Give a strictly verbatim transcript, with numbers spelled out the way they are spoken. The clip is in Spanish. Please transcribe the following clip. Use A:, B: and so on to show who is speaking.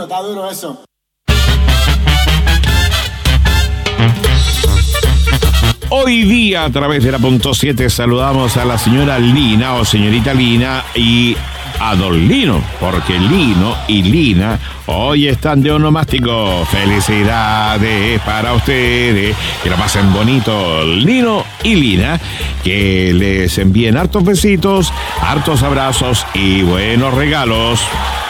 A: está duro eso.
B: Hoy día, a través de la punto siete, saludamos a la señora Lina o señorita Lina y a don Lino, porque Lino y Lina hoy están de onomástico. Felicidades para ustedes, que la pasen bonito, Lino y Lina, que les envíen hartos besitos, hartos abrazos y buenos regalos.